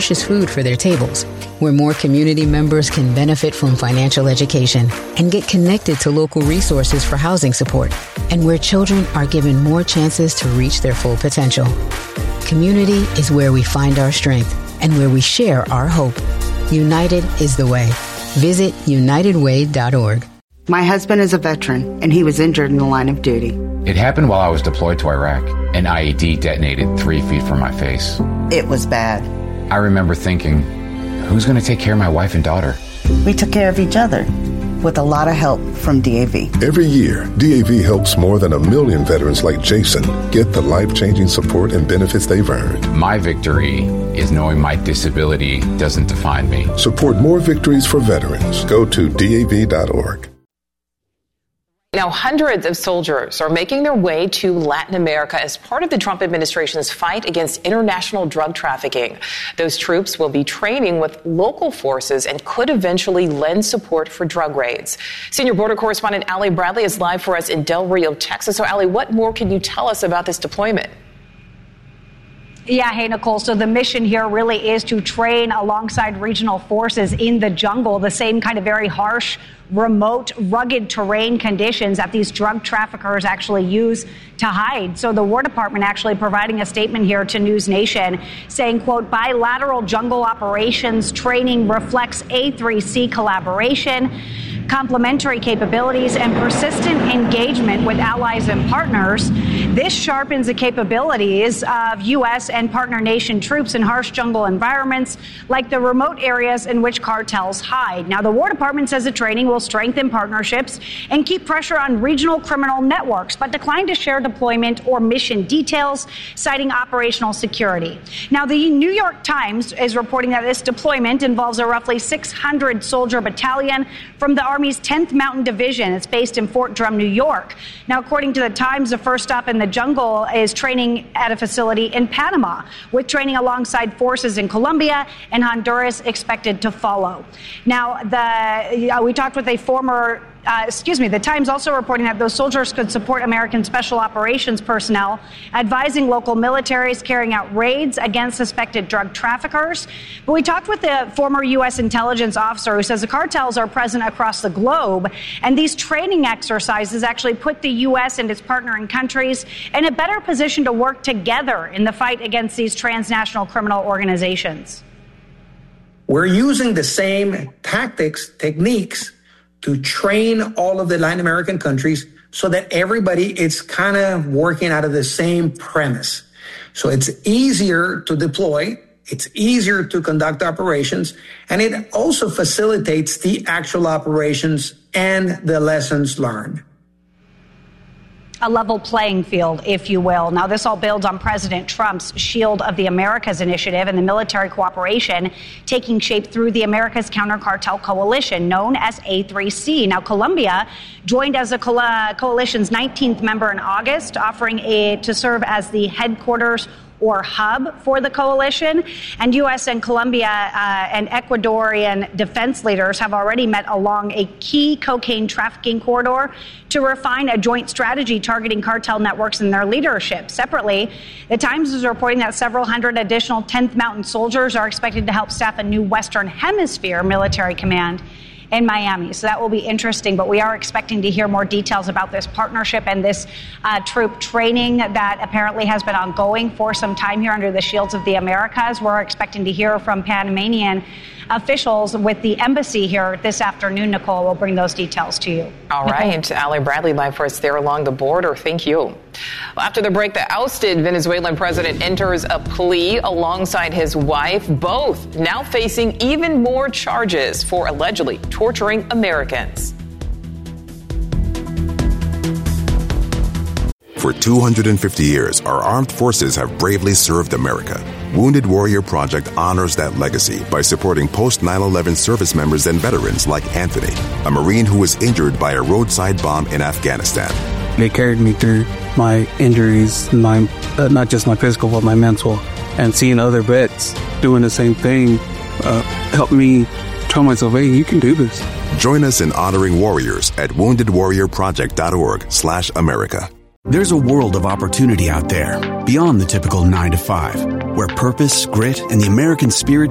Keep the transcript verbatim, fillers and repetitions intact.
nutritious food for their tables, where more community members can benefit from financial education and get connected to local resources for housing support, and where children are given more chances to reach their full potential. Community is where we find our strength and where we share our hope. United is the way. Visit united way dot org. My husband is a veteran, and he was injured in the line of duty. It happened while I was deployed to Iraq. An I E D detonated three feet from my face. It was bad. I remember thinking, who's going to take care of my wife and daughter? We took care of each other with a lot of help from D A V. Every year, D A V helps more than a million veterans like Jason get the life-changing support and benefits they've earned. My victory is knowing my disability doesn't define me. Support more victories for veterans. Go to D A V dot org. Now, hundreds of soldiers are making their way to Latin America as part of the Trump administration's fight against international drug trafficking. Those troops will be training with local forces and could eventually lend support for drug raids. Senior border correspondent Ali Bradley is live for us in Del Rio, Texas. So, Ali, what more can you tell us about this deployment? Yeah, hey, Nicole. So the mission here really is to train alongside regional forces in the jungle, the same kind of very harsh, remote, rugged terrain conditions that these drug traffickers actually use to hide. So the War Department actually providing a statement here to News Nation saying, quote, bilateral jungle operations training reflects A three C collaboration, complementary capabilities, and persistent engagement with allies and partners. This sharpens the capabilities of U S and partner nation troops in harsh jungle environments like the remote areas in which cartels hide. Now, the War Department says the training will strengthen partnerships and keep pressure on regional criminal networks, but declined to share deployment or mission details, citing operational security. Now, the New York Times is reporting that this deployment involves a roughly six hundred soldier battalion from the Army's tenth Mountain Division. It's based in Fort Drum, New York. Now, according to the Times, the first stop in the jungle is training at a facility in Panama, with training alongside forces in Colombia and Honduras expected to follow. Now, the uh, we talked with a former Uh, excuse me, the Times also reporting that those soldiers could support American Special Operations personnel, advising local militaries carrying out raids against suspected drug traffickers. But we talked with the former U S intelligence officer who says the cartels are present across the globe, and these training exercises actually put the U S and its partnering countries in a better position to work together in the fight against these transnational criminal organizations. We're using the same tactics, techniques, to train all of the Latin American countries so that everybody is kind of working out of the same premise. So it's easier to deploy, it's easier to conduct operations, and it also facilitates the actual operations and the lessons learned. A level playing field, if you will. Now, this all builds on President Trump's Shield of the Americas initiative and the military cooperation taking shape through the Americas Counter Cartel Coalition, known as A three C. Now, Colombia joined as a coalition's nineteenth member in August, offering a, to serve as the headquarters or hub for the coalition. And U S and Colombia uh, and Ecuadorian defense leaders have already met along a key cocaine trafficking corridor to refine a joint strategy targeting cartel networks and their leadership. Separately, the Times is reporting that several hundred additional tenth Mountain soldiers are expected to help staff a new Western Hemisphere military command in Miami. So that will be interesting, but we are expecting to hear more details about this partnership and this uh, troop training that apparently has been ongoing for some time here under the Shields of the Americas. We're expecting to hear from Panamanian officials with the embassy here this afternoon. Nicole will bring those details to you. All Nicole. Right. Ali Bradley live for us there along the border. Thank you. Well, after the break, the ousted Venezuelan president enters a plea alongside his wife, both now facing even more charges for allegedly torturing Americans. For two hundred fifty years, our armed forces have bravely served America. Wounded Warrior Project honors that legacy by supporting post nine eleven service members and veterans like Anthony, a Marine who was injured by a roadside bomb in Afghanistan. They carried me through my injuries, my uh, not just my physical, but my mental. And seeing other vets doing the same thing uh, helped me tell myself, hey, you can do this. Join us in honoring warriors at wounded warrior project dot org slash America. There's a world of opportunity out there, beyond the typical nine to five, where purpose, grit, and the American spirit